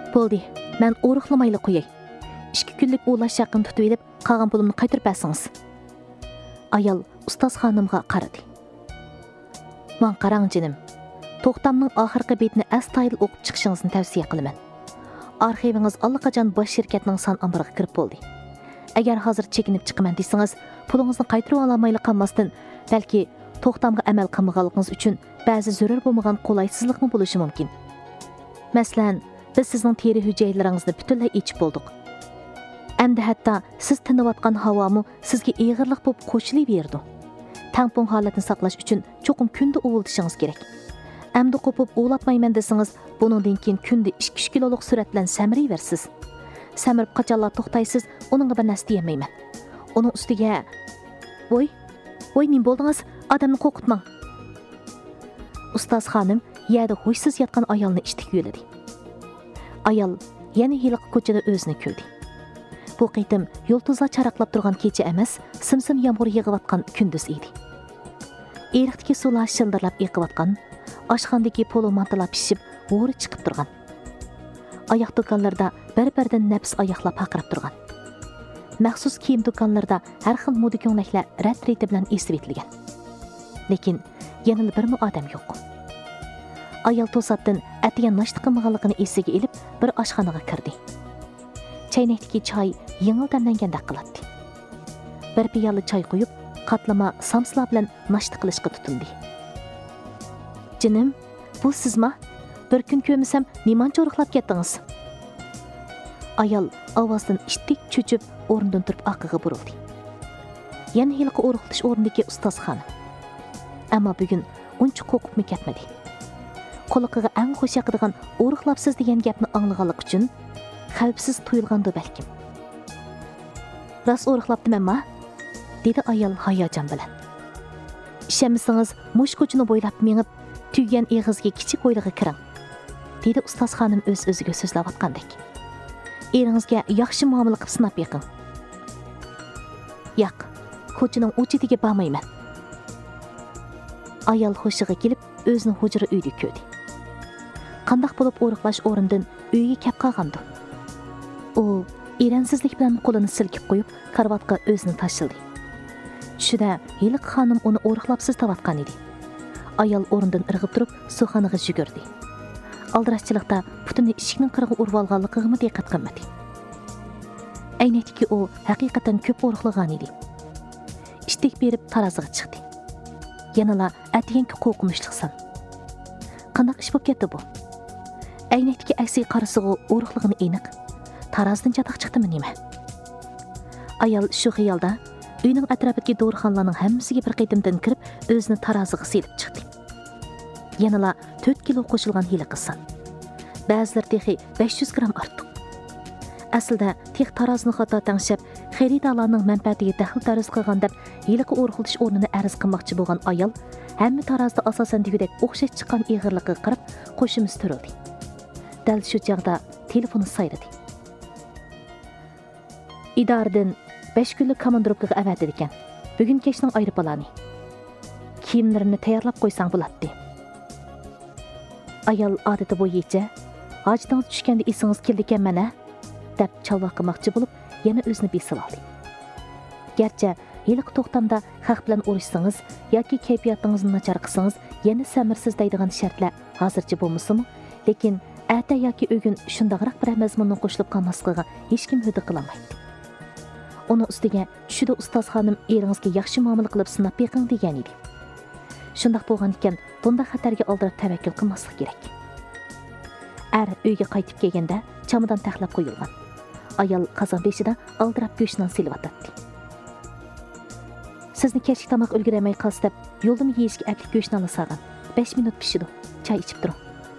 Bo'ldi, men o'riqlamayli qo'yay. 2 kunlik o'lash haqini tutib elib, qolgan pulimni qaytarib bersangiz. Ayol ustoz xonimga qaradi. "Men qarang jinim. To'xtamning oxirgi betini astoydil o'qib chiqishingizni tavsiya qilaman. Arxivingiz allaqachon bosh shirkatning son ombiriga kirib bo'ldi. Agar hozir chekinib chiqaman desangiz, pulingizni qaytarib olmayli qolmasdan, balki to'xtamga amal qilmaganligingiz uchun ba'zi zarur bo'lmagan qolaysizlikmi bo'lishi mumkin. Masalan, biz sizning teri hujaylaringizni butunlay ichib bo'ldik. Endi hatto siz tinayotgan havomu sizga ig'irlik bo'lib qo'shilaverdi. Tampon holatini saqlash uchun cho'qim kunda uvuldishingiz kerak. Endi qo'pib uvulatmayman desangiz, buningdan keyin kunda 2 kiloluk surat bilan samirayversiz. Samirib qachonlar to'xtaysiz, uningga bir narsa deyamayman. Uning ustiga voy nim bo'ldingiz, odamni qo'rqitmang. Ustoz xonim yerda hushsiz yotgan ayolni ishtik yo'ladi. Ayol yana yiliq ko'chada o'zini ko'rdi. Bu qitim yulduzlar charaqlab turgan kecha emas, simsim yomg'ir yig'ayotgan kunduz edi. Eriqdagi suvlar shildirlab yiqayotgan, oshxonadagi polo mantalar pishib, bo'ri chiqib turgan. Oyoq do'konlarda bir-biridan nafs oyoqlab haqirib turgan. Maxsus kiyim do'konlarida har xil moda ko'ylaklar rat-reti bilan esib etilgan. Lekin yana bir odam yo'q. Ayol to'satdan atiga nashta qilmaganligini esiga elib, bir oshxonaga kirdi. Chaynakdagi choy yengil damlangandek qiladi. Bir piyola choy qo'yib, qatlama samslar bilan nashta qilishga tutindi. "Jinim, bu sizmi? Bir kun ko'msam, nimancha uruqlab ketdingiz?" Ayol ovozdan ishtik cho'chib, o'rnidan turib orqaga burildi. Yana yilqi uruqtish o'rnidagi ustoz xonim. Ammo bugun uncha qo'rqibmi ketmadi. Quliqiga eng xush yoqadigan uruqlabsiz degan gapni anglaganlik uchun xavfsiz tuyulgandi balkim. "Rost uruqlabdimanmi?" dedi ayol hayajon bilan. "Ishonmasangiz, mush ko'chani bo'ylab mengib, tuggan eg'izga kichik o'ylig'i kiring", dedi ustoz xonim o'z-o'ziga so'zlayotgandek. "Eringizga yaxshi muomala qilib sinab yiqing." "Yo'q, ko'chaning u chetiga bormayman." Ayol hushiga kelib, o'zini hujra uyda ko'rdi. Qandoq bo'lib o'riqlash o'rindan uyga kelib qolgandi. U eransizlik bilan qo'lini silkib qo'yib, karvatga o'zini tashildi. Tushida yiliq xonim uni o'riqlabsiz tavatgan edi. Ayol o'rnidan irg'ib turib, suxonaga yugurdi. Aldirashchilikda putini eshikning qirg'i urib olganligiga diqqat qilmadi. Aynakdagi u haqiqatan ko'p o'riqlagan edi. Ishtik berib taroziga chiqdi. Yanala atiyanki qo'rqinchlisan. Qanday ish bo'lib ketdi bu? Aynakdagi aksiga qarasiga o'riqligini aniq. Tarazdan chatoq chiqdimi nima? Ayol shu xiyolda uyning atrofidagi do'rxonlarning hammasiga bir qitimdan kirib, o'zini taroziga silib chiqdi. Yanala 4 kilo qo'shilgan hili qilsin. Ba'zilar texi 500 gram ortiq. Aslida tex tarozini xato tangshab, xaridorlarning manfaatiga daxl taruz qilgan deb yiliqi o'rxiltish o'rnini arz qilmoqchi bo'lgan ayol, hamma tarozda asosan degudek o'xshash chiqqan ig'irlikqa qarab qo'shimiz turildi. Dal shu chog'da telefoni sayradi. Idoradan 5 kunlik komandirovkaga avatdi ekan. Bugun kechning aeroplani. Kiyimlarini tayyorlab qo'ysang bo'ladi. Ayol odati bo'yicha, "Hojtingiz tushganda esingiz keldi ekan mana", deb chalvoq qilmoqchi bo'lib, yana o'zini besib oldi. Garchi yiliq to'xtamda xalq bilan urushsangiz yoki kayfiyatingizni nachar qilsangiz, yana samirsiz deydigan shartlar hozircha bo'lmasa-mu, lekin ata yoki o'gun shundaqroq bir mazmunni qo'shilib qolmasligiga hech kim hudud qilolmaydi. Uning ustiga tushida ustoz xonim eringizga yaxshi muomala qilib sinab beqing degan edi. Shundaq bo'lgan ekan, bunda xatarga oldirib tavakkul qilmaslik kerak. Uyga qaytib kelganda chamadan taxlab qo'yilgan. Ayol qozon beshida aldirab go'shtdan silib atdi. "Sizni kechki tomoq ulguramay qolsa deb yo'ldim yeyishga atlik go'shtni olasagan. 5 minut pishidi. Choy ichib turing."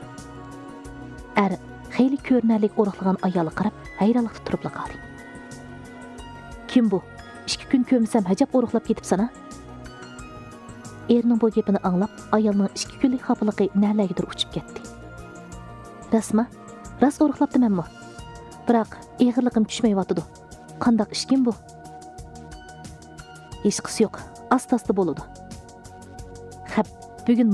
Xeyli ko'rinarli o'riqlagan ayolga qarab hayronlikda turib qoldi. "Kim bu? 2 kun ko'msam hajab o'riqlab ketibsan-a?" Erining bu gapini anglab, ayolning 2 kunlik xafaligi nalagidir uchib ketdi. "Rasma? Ras o'riqlabdimanmi? Biroq ig'irligim tushmayotdi. Qandoq ishkim bu?" "Hech qisi yo'q. Asta-asta bo'ladi. Bugun